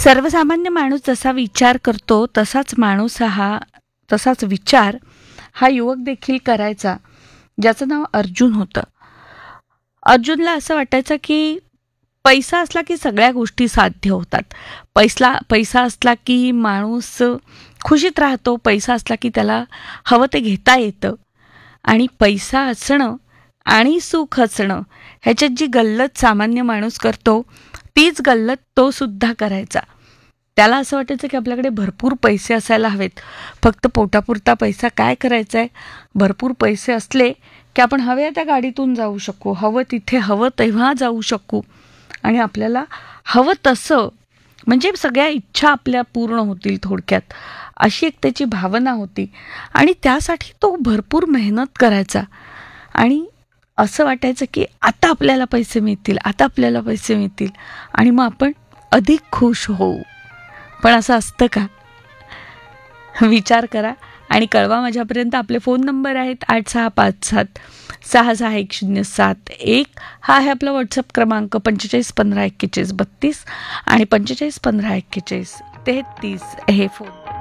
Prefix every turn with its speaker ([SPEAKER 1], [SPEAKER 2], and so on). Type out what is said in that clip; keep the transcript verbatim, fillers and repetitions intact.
[SPEAKER 1] सर्वसामान्य माणूस जसा विचार करतो तसाच माणूस हा तसाच विचार हा युवक देखील करायचा, ज्याचं नाव अर्जुन होतं. अर्जुनला असं वाटायचं की पैसा असला की सगळ्या गोष्टी साध्य होतात. पैसा पैसा असला की माणूस खुशीत राहतो. पैसा असला की त्याला हवं ते घेता येतं. आणि पैसा असणं आणि सुख असणं ह्याच्यात जी गल्लत सामान्य माणूस करतो तीच गल्लत तो सुद्धा करायचा. त्याला असं वाटायचं की आपल्याकडे भरपूर पैसे असायला हवेत, फक्त पोटापुरता पैसा काय करायचा आहे, भरपूर पैसे असले की आपण हव्या त्या गाडीतून जाऊ शकू, हवं तिथे हवं तेव्हा जाऊ शकू आणि आपल्याला हवं तसं म्हणजे सगळ्या इच्छा आपल्या पूर्ण होतील थोडक्यात, अशी एक त्याची भावना होती. आणि त्यासाठी तो भरपूर मेहनत करायचा आणि असं वाटायचं की आता आपल्याला पैसे मिळतील, आता आपल्याला पैसे मिळतील आणि मग आपण अधिक खुश होऊ. पण असं असतं का? विचार करा आणि कळवा माझ्यापर्यंत. आपले फोन नंबर आहेत आठ सहा पाच सात सहा सहा एक शून्य सात एक. हा आहे आपला व्हॉट्सअप क्रमांक पंचेचाळीस पंधरा एक्केचाळीस बत्तीस आणि पंचेचाळीस पंधरा एक्केचाळीस तेहतीस हे फोन.